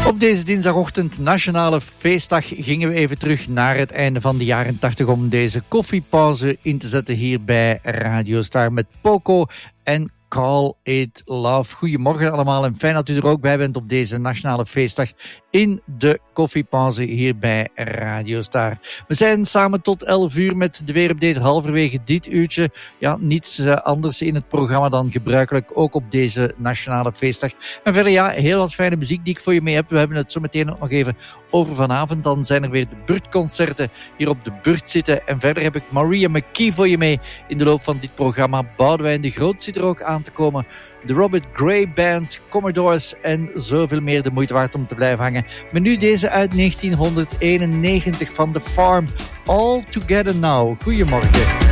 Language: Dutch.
Op deze dinsdagochtend, nationale feestdag, gingen we even terug naar het einde van de jaren 80 om deze koffiepauze in te zetten hier bij Radio Star met Poco en Call It Love. Goedemorgen allemaal en fijn dat u er ook bij bent op deze nationale feestdag in de koffiepauze hier bij Radio Star. We zijn samen tot 11 uur met de weerupdate halverwege dit uurtje. Ja, niets anders in het programma dan gebruikelijk, ook op deze nationale feestdag. En verder ja, heel wat fijne muziek die ik voor je mee heb. We hebben het zo meteen ook nog even over vanavond. Dan zijn er weer de Burt-concerten hier op de Burt zitten. En verder heb ik Maria McKee voor je mee in de loop van dit programma. Boudewijn de Groot zit er ook aan te komen. De Robert Gray Band, Commodores en zoveel meer, de moeite waard om te blijven hangen. Maar nu deze uit 1991 van The Farm, All Together Now. Goedemorgen.